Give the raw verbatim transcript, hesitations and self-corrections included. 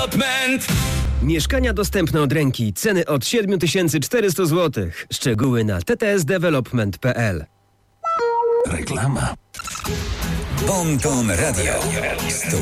Development. Mieszkania dostępne od ręki. Ceny od siedem tysięcy czterysta złotych. Szczegóły na t t s development kropka p l. Reklama. Bon Ton Radio.